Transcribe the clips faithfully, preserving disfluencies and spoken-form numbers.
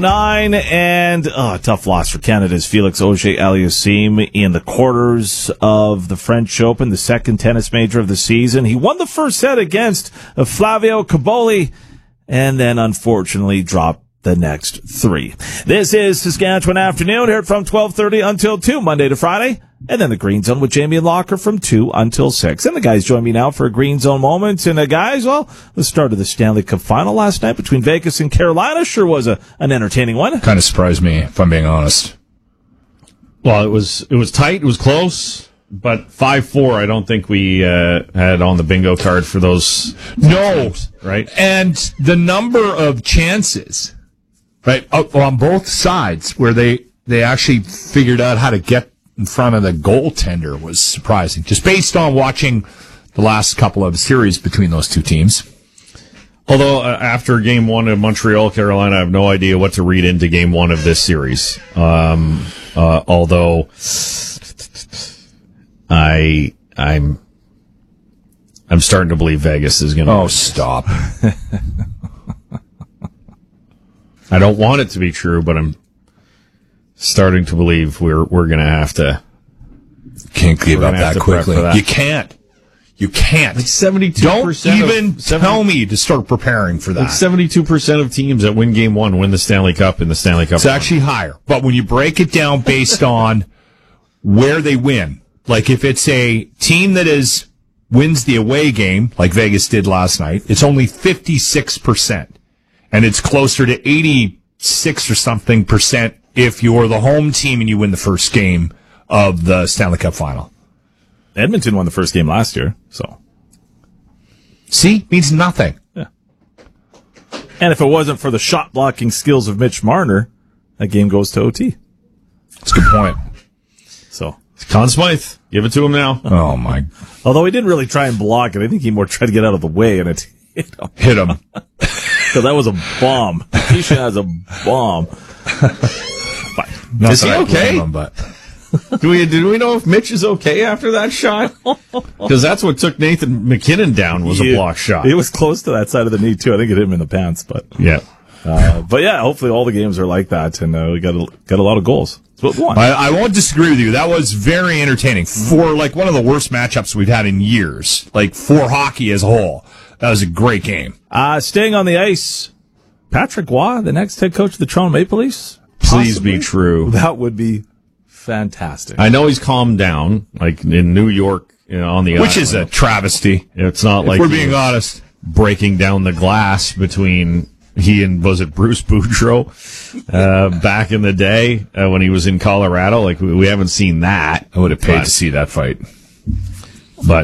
Nine and oh, tough loss for Canada's Felix Auger-Aliassime in the quarters of the French Open, the second tennis major of the season. He won the first set against Flavio Cobolli and then unfortunately dropped the next three. This is Saskatchewan Afternoon, here from twelve thirty until two, Monday to Friday. And then the Green Zone with Jamie and Locker from two until six. And the guys join me now for a Green Zone moment. And the guys, well, the start of the Stanley Cup final last night between Vegas and Carolina sure was a, an entertaining one. Kind of surprised me, if I'm being honest. Well, it was it was tight, it was close, but five four I don't think we uh, had on the bingo card for those No, teams, right? And the number of chances, right, on both sides where they, they actually figured out how to get in front of the goaltender was surprising, just based on watching the last couple of series between those two teams. Although uh, after game one of Montreal, Carolina, I have no idea what to read into game one of this series. Um, uh, although I, I'm, I'm starting to believe Vegas is going to. Oh, stop! I don't want it to be true, but I'm starting to believe we're we're going to have to. Can't give up that quickly. That. You can't. You can't. Like seventy-two percent Don't even of, seventy, tell me to start preparing for that. Like seventy-two percent of teams that win game one win the Stanley Cup in the Stanley Cup. It's run. actually higher. But when you break it down based on where they win, like if it's a team that is wins the away game, like Vegas did last night, it's only fifty-six percent. And it's closer to eighty-six or something percent if you're the home team and you win the first game of the Stanley Cup final. Edmonton won the first game last year, so. See? Means nothing. Yeah. And if it wasn't for the shot blocking skills of Mitch Marner, that game goes to O T. That's a good point. So. Conn Smythe, give it to him now. Oh, my. Although he didn't really try and block it. I think he more tried to get out of the way and it hit him. Hit him. Because that was a bomb. Keisha has a bomb. Is he okay? Him, but. do we do we know if Mitch is okay after that shot? Because that's what took Nathan McKinnon down was he, a block shot. It was close to that side of the knee too. I think it hit him in the pants, but yeah. Uh, but yeah, hopefully all the games are like that, and uh, we got a, got a lot of goals. That's what we want. I, I won't disagree with you. That was very entertaining for like one of the worst matchups we've had in years. Like for hockey as a whole, that was a great game. Uh, staying on the ice, Patrick Waugh, the next head coach of the Toronto Maple Leafs. Please Possibly? be true. That would be fantastic. I know he's calmed down, like in New York, you know, on the Which island. is a travesty. It's not if like we're he being was honest. breaking down the glass between he and was it Bruce Boudreau uh, back in the day uh, when he was in Colorado. Like we, we haven't seen that. I would have paid but, to see that fight. But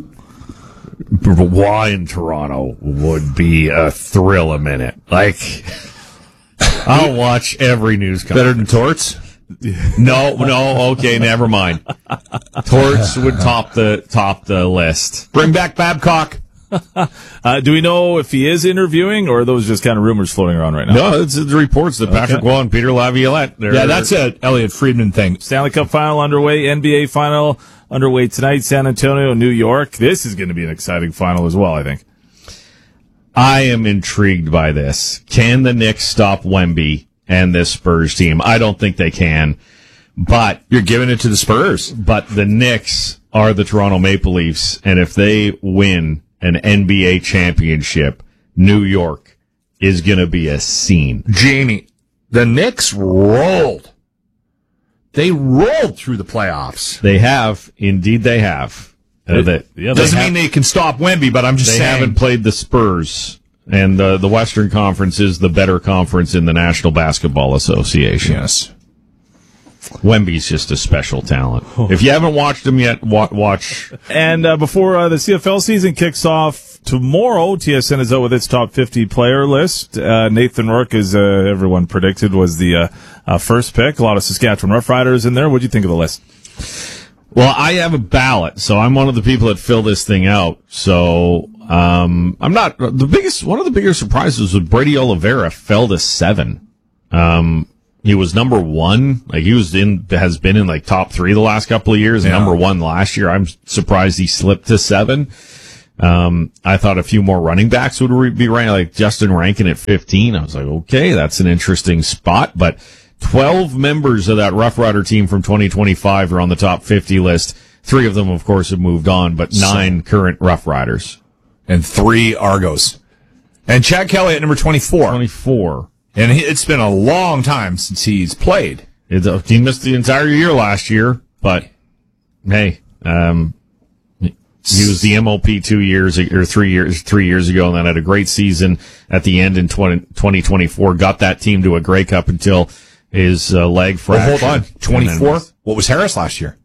why in Toronto would be a thrill a minute. Like I'll watch every news conference. Better than Torts? No, no, okay, never mind. Torts would top the top the list. Bring back Babcock. uh, do we know if he is interviewing, or are those just kind of rumors floating around right now? No, it's the reports that Patrick Okay. Waugh and Peter Laviolette. Yeah, that's a Elliot Friedman thing. Stanley Cup final underway, N B A final underway tonight, San Antonio, New York. This is going to be an exciting final as well, I think. I am intrigued by this. Can the Knicks stop Wemby and this Spurs team? I don't think they can, but You're giving it to the Spurs. but the Knicks are the Toronto Maple Leafs, and if they win an N B A championship, New York is going to be a scene. Jamie, the Knicks rolled. They rolled through the playoffs. They have, indeed they have. Uh, that, Yeah, they Doesn't have- mean they can stop Wemby, but I'm just they saying. haven't played the Spurs, and uh, the Western Conference is the better conference in the National Basketball Association. Yes. Wemby's just a special talent. If you haven't watched him yet, wa- watch. And uh, before uh, the C F L season kicks off tomorrow, T S N is out with its top fifty player list. Uh, Nathan Rourke, as uh, everyone predicted, was the uh, uh, first pick. A lot of Saskatchewan Roughriders in there. What do you think of the list? Well, I have a ballot, so I'm one of the people that fill this thing out. So um, I'm not the biggest. One of the bigger surprises was Brady Oliveira fell to seven. Um, he was number one. Like he was in, has been in like top three the last couple of years. Yeah. Number one last year. I'm surprised he slipped to seven. Um, I thought a few more running backs would re- be right, like Justin Rankin at fifteen. I was like, okay, that's an interesting spot. But twelve members of that Rough Rider team from twenty twenty-five are on the top fifty list. Three of them, of course, have moved on, but nine current Rough Riders. And three Argos. And Chad Kelly at number twenty-four. twenty-four. And he, it's been a long time since he's played. It, uh, he missed the entire year last year, but hey, um, he was the M O P two years or three years, three years ago, and then had a great season at the end in twenty twenty-four. Got that team to a Grey Cup until his uh, leg fractured. Well, hold on, twenty-four. What was Harris last year?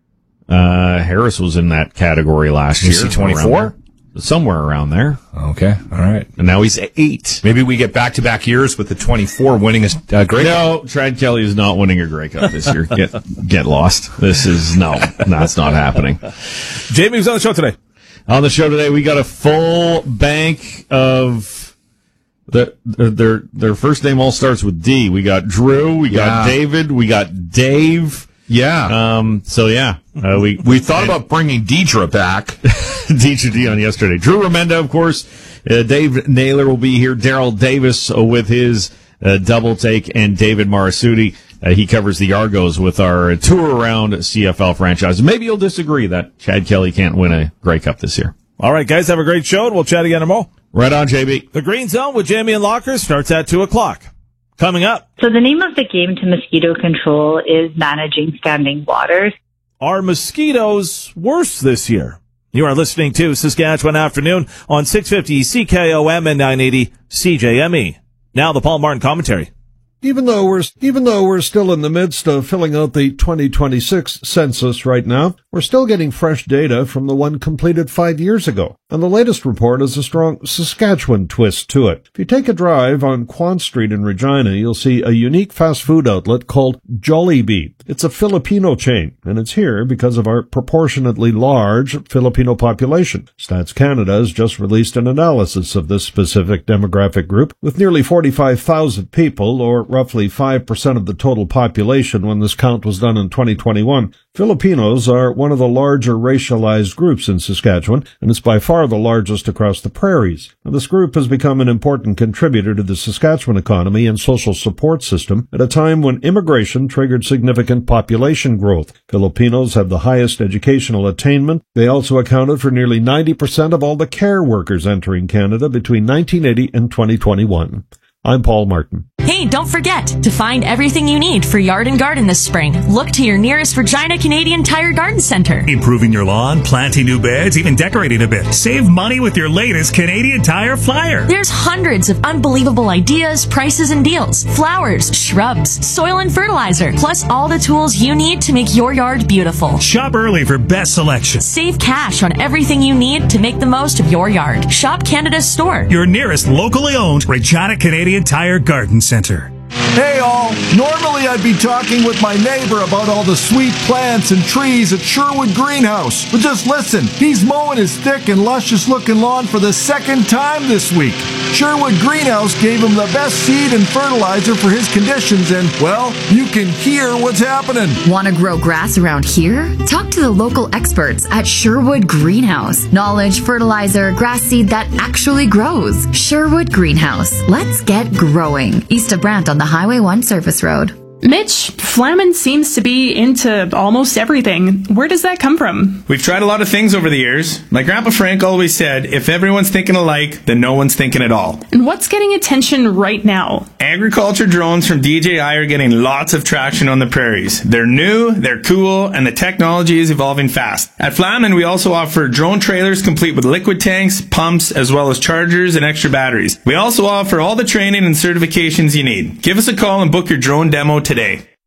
Uh, Harris was in that category last year. Is he twenty-four? Somewhere around there. Okay, all right. And now he's eight. Maybe we get back-to-back years with the twenty-four winning a uh, Grey Cup. No, Chad Kelly is not winning a Grey Cup this year. Get get lost. This is, no, that's not happening. Jamie was on the show today. On the show today, we got a full bank of the, their their first name all starts with D. We got Drew, we got Yeah. David, we got Dave. Yeah. Um. So yeah, uh, we We thought about bringing Deidre back. D J D on yesterday. Drew Remenda, of course. Uh, Dave Naylor will be here. Daryl Davis uh, with his uh, double take, and David Marasuti. Uh, he covers the Argos with our tour around C F L franchise. Maybe you'll disagree that Chad Kelly can't win a Grey Cup this year. All right, guys, have a great show, and we'll chat again tomorrow. Right on, J B. The Green Zone with Jamie and Locker starts at two o'clock. Coming up. So the name of the game to mosquito control is managing standing waters. Are mosquitoes worse this year? You are listening to Saskatchewan Afternoon on six fifty C K O M and nine eighty C J M E. Now the Paul Martin commentary. Even though we're even though we're still in the midst of filling out the twenty twenty-six census right now, we're still getting fresh data from the one completed five years ago. And the latest report has a strong Saskatchewan twist to it. If you take a drive on Quan Street in Regina, you'll see a unique fast food outlet called Jollibee. It's a Filipino chain, and it's here because of our proportionately large Filipino population. Stats Canada has just released an analysis of this specific demographic group, with nearly forty-five thousand people, or roughly five percent of the total population when this count was done in twenty twenty-one. Filipinos are one of the larger racialized groups in Saskatchewan, and it's by far the largest across the prairies. Now, this group has become an important contributor to the Saskatchewan economy and social support system at a time when immigration triggered significant population growth. Filipinos have the highest educational attainment. They also accounted for nearly ninety percent of all the care workers entering Canada between nineteen eighty and twenty twenty-one. I'm Paul Martin. Hey, don't forget to find everything you need for yard and garden this spring. Look to your nearest Regina Canadian Tire Garden Center. Improving your lawn, planting new beds, even decorating a bit. Save money with your latest Canadian Tire flyer. There's hundreds of unbelievable ideas, prices, and deals. Flowers, shrubs, soil and fertilizer, plus all the tools you need to make your yard beautiful. Shop early for best selection. Save cash on everything you need to make the most of your yard. Shop Canada's store. Your nearest locally owned Regina Canadian Tire Garden Center. Hey all, normally I'd be talking with my neighbor about all the sweet plants and trees at Sherwood Greenhouse. But just listen, he's mowing his thick and luscious looking lawn for the second time this week. Sherwood Greenhouse gave him the best seed and fertilizer for his conditions and, well, you can hear what's happening. Want to grow grass around here? Talk to the local experts at Sherwood Greenhouse. Knowledge, fertilizer, grass seed that actually grows. Sherwood Greenhouse. Let's get growing. East of Brant on the Highway one Surface Road. Mitch, Flamin seems to be into almost everything. Where does that come from? We've tried a lot of things over the years. My Grandpa Frank always said, if everyone's thinking alike, then no one's thinking at all. And what's getting attention right now? Agriculture drones from D J I are getting lots of traction on the prairies. They're new, they're cool, and the technology is evolving fast. At Flamin, we also offer drone trailers complete with liquid tanks, pumps, as well as chargers and extra batteries. We also offer all the training and certifications you need. Give us a call and book your drone demo today.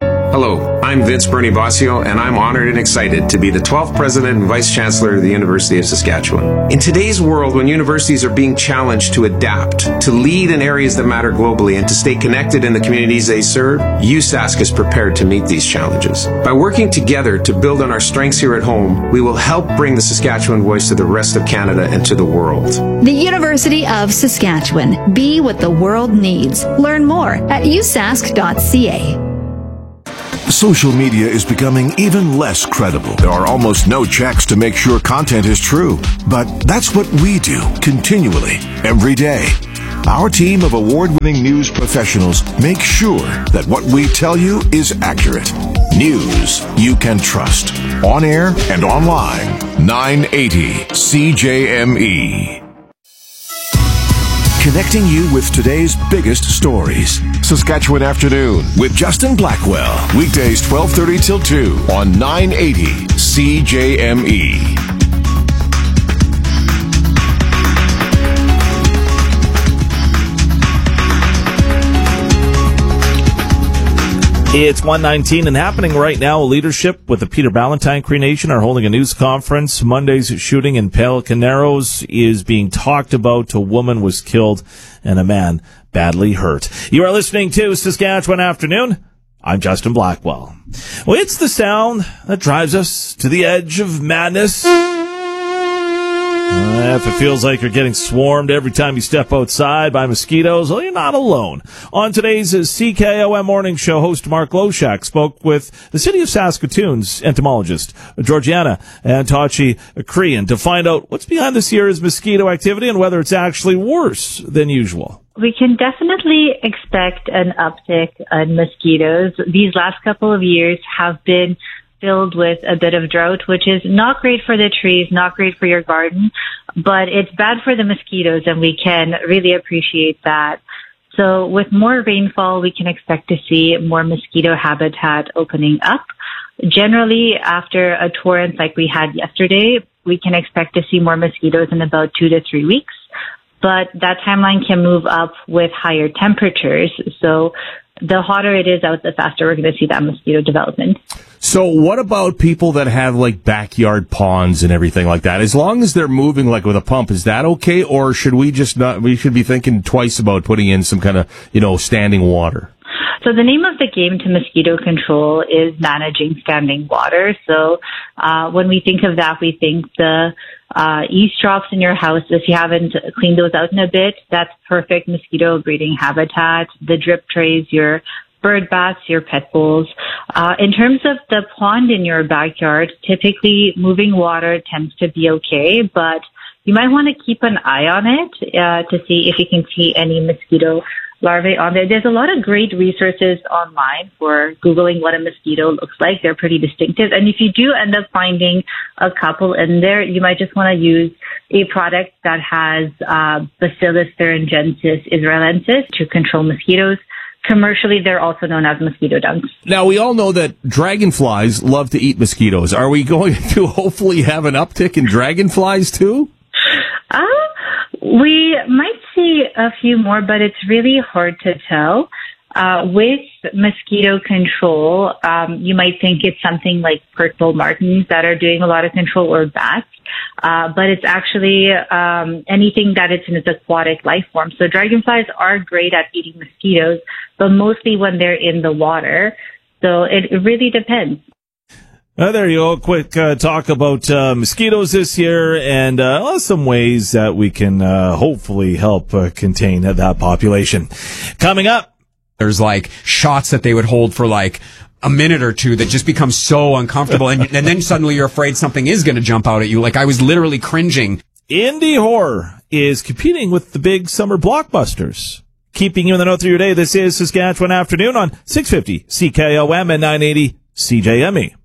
Hello, I'm Vince Bernie Bossio, and I'm honored and excited to be the twelfth President and Vice Chancellor of the University of Saskatchewan. In today's world, when universities are being challenged to adapt, to lead in areas that matter globally, and to stay connected in the communities they serve, U S A S C is prepared to meet these challenges. By working together to build on our strengths here at home, we will help bring the Saskatchewan voice to the rest of Canada and to the world. The University of Saskatchewan. Be what the world needs. Learn more at u sask dot c a. Social media is becoming even less credible. There are almost no checks to make sure content is true. But that's what we do continually, every day. Our team of award-winning news professionals make sure that what we tell you is accurate. News you can trust. On air and online. nine eighty C J M E. Connecting you with today's biggest stories. Saskatchewan Afternoon with Justin Blackwell. Weekdays twelve thirty till two on nine eighty C J M E. It's one nineteen and happening right now. Leadership with the Peter Ballantyne Cree Nation are holding a news conference. Monday's shooting in Pelican Narrows is being talked about. A woman was killed and a man badly hurt. You are listening to Saskatchewan Afternoon. I'm Justin Blackwell. Well, it's the sound that drives us to the edge of madness. Uh, if it feels like you're getting swarmed every time you step outside by mosquitoes, well, you're not alone. On today's C K O M Morning Show, host Mark Loshak spoke with the City of Saskatoon's entomologist, Georgiana Antochi-Crean, to find out what's behind this year's mosquito activity and whether it's actually worse than usual. We can definitely expect an uptick in mosquitoes. These last couple of years have been filled with a bit of drought, which is not great for the trees, not great for your garden, but it's bad for the mosquitoes, and we can really appreciate that. So with more rainfall, we can expect to see more mosquito habitat opening up. Generally, after a torrent like we had yesterday, we can expect to see more mosquitoes in about two to three weeks. But that timeline can move up with higher temperatures. So the hotter it is out, the faster we're going to see that mosquito development. So what about people that have like backyard ponds and everything like that? As long as they're moving like with a pump, is that okay? Or should we just not, we should be thinking twice about putting in some kind of, you know, standing water? So the name of the game to mosquito control is managing standing water. So uh, when we think of that, we think the uh, eavesdrops in your house, if you haven't cleaned those out in a bit, that's perfect mosquito breeding habitat. The drip trays, your bird baths, your pet bowls. Uh, in terms of the pond in your backyard, typically moving water tends to be okay, but you might want to keep an eye on it uh, to see if you can see any mosquito larvae on there. There's a lot of great resources online for Googling what a mosquito looks like. They're pretty distinctive. And if you do end up finding a couple in there, you might just want to use a product that has uh, Bacillus thuringiensis israelensis to control mosquitoes. Commercially, they're also known as mosquito dunks. Now, we all know that dragonflies love to eat mosquitoes. Are we going to hopefully have an uptick in dragonflies, too? Uh, we might see a few more, but it's really hard to tell. Uh, with mosquito control, um, you might think it's something like purple martins that are doing a lot of control, or bats. Uh, but it's actually um, anything that it's in its aquatic life form. So dragonflies are great at eating mosquitoes, but mostly when they're in the water. So it, it really depends. Uh, there you go. Quick uh, talk about uh, mosquitoes this year and uh, some ways that we can uh, hopefully help uh, contain that population. Coming up, there's like shots that they would hold for like a minute or two that just become so uncomfortable, and, and then suddenly you're afraid something is going to jump out at you. Like I was literally cringing. Indie horror is competing with the big summer blockbusters. Keeping you in the know through your day, this is Saskatchewan Afternoon on six fifty C K O M and nine eighty C J M E.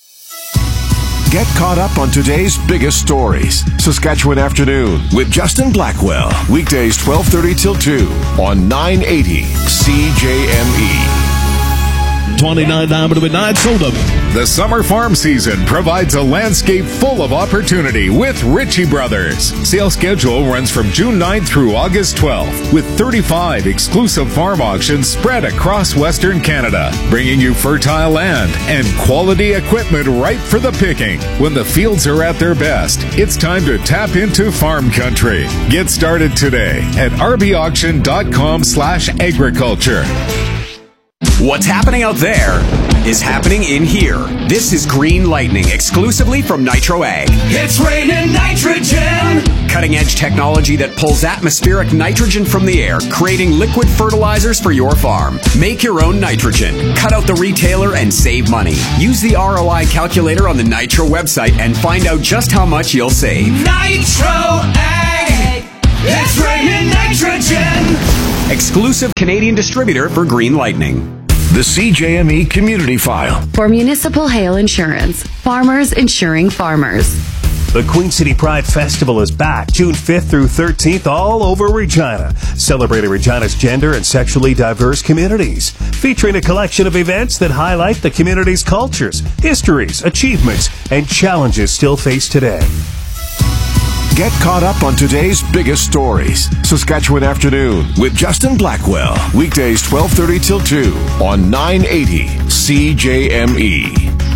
Get caught up on today's biggest stories. Saskatchewan Afternoon with Justin Blackwell. Weekdays twelve thirty till two on nine eighty C J M E. twenty-nine down to midnight, sold up. The summer farm season provides a landscape full of opportunity with Ritchie Brothers. Sales schedule runs from June ninth through August twelfth, with thirty-five exclusive farm auctions spread across Western Canada, bringing you fertile land and quality equipment right for the picking. When the fields are at their best, it's time to tap into farm country. Get started today at rbauction dot com slash agriculture. What's happening out there is happening in here. This is Green Lightning, exclusively from Nitro Ag. It's raining nitrogen! Cutting edge technology that pulls atmospheric nitrogen from the air, creating liquid fertilizers for your farm. Make your own nitrogen. Cut out the retailer and save money. Use the R O I calculator on the Nitro website and find out just how much you'll save. Nitro Ag! It's raining nitrogen! Exclusive Canadian distributor for Green Lightning. The C J M E Community File. For Municipal Hail Insurance, farmers insuring farmers. The Queen City Pride Festival is back June fifth through thirteenth all over Regina, celebrating Regina's gender and sexually diverse communities, featuring a collection of events that highlight the community's cultures, histories, achievements, and challenges still faced today. Get caught up on today's biggest stories. Saskatchewan Afternoon with Justin Blackwell. Weekdays twelve thirty till two on nine eighty C J M E.